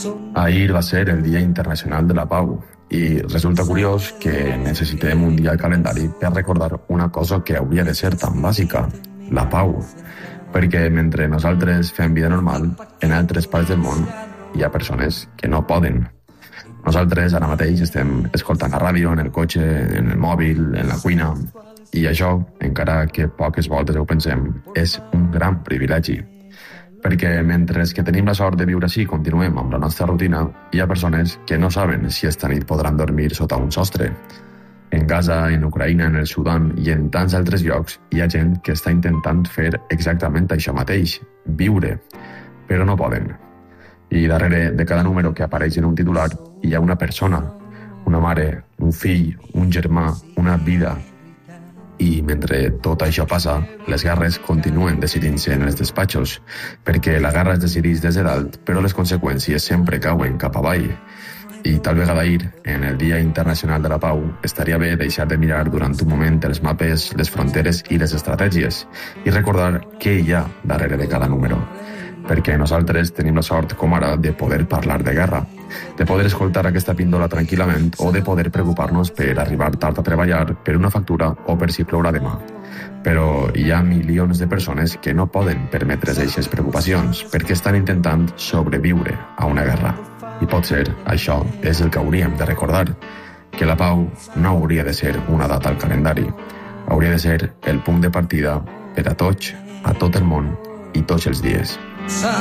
Ahir va ser el Dia Internacional de la Pau i resulta curiós que necessitem un dia al calendari per recordar una cosa que hauria de ser tan bàsica, la pau. Perquè mentre nosaltres fem vida normal, en altres parts del món hi ha persones que no poden. Nosaltres ara mateix estem escoltant la ràdio, en el cotxe, en el mòbil, en la cuina, i això, encara que poques voltes ho pensem, és un gran privilegi. Perquè mentre que tenim la sort de viure així i continuem amb la nostra rutina, hi ha persones que no saben si esta nit podran dormir sota un sostre. En Gaza, en Ucraïna, en el Sudan i en tants altres llocs hi ha gent que està intentant fer exactament això mateix, viure, però no poden. I darrere de cada número que apareix en un titular hi ha una persona, una mare, un fill, un germà, una vida. I mentre tot això passa, les guerres continuen decidint-se en els despatxos, perquè la guerra es decideix des de dalt, però les conseqüències sempre cauen cap avall. I tal vegada ahir, en el Dia Internacional de la Pau, estaria bé deixar de mirar durant un moment els mapes, les fronteres i les estratègies, i recordar què hi ha darrere de cada número. Perquè nosaltres tenim la sort, com ara, de poder parlar de guerra, de poder escoltar aquesta píndola tranquil·lament o de poder preocupar-nos per arribar tard a treballar, per una factura o per si plourà demà. Però hi ha milions de persones que no poden permetre's aquestes preocupacions perquè estan intentant sobreviure a una guerra. I potser això és el que hauríem de recordar, que la pau no hauria de ser una data al calendari, hauria de ser el punt de partida per a tots, a tot el món i tots els dies.